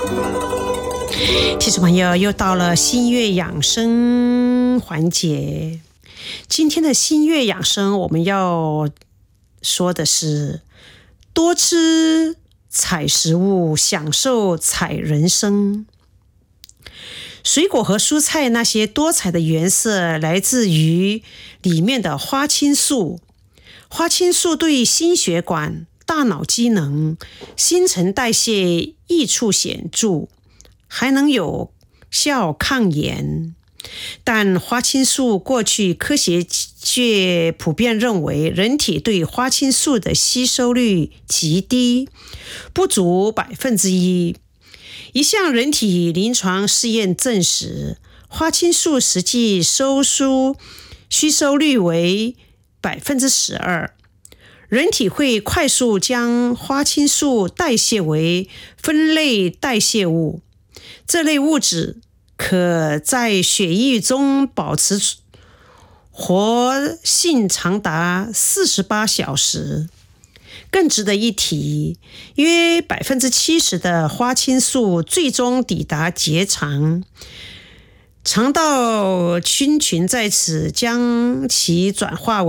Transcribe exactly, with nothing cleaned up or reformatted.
听众朋友，又到了新月养生环节。今天的新月养生，我们要说的是多吃采食物，享受采人生。水果和蔬菜那些多彩的颜色来自于里面的花青素。花青素对心血管、大脑机能、新陈代谢益处显著，还能有效抗炎。但花青素过去科学界普遍认为，人体对花青素的吸收率极低，不足百分之一。一项人体临床试验证实，花青素实际收缩吸收率为百分之十二。人体会快速将花青素代谢为分类代谢物，这类物质可在血液中保持活性长达四十八小时。更值得一提，约 百分之七十 的花青素最终抵达结肠，肠道菌群在此将其转化为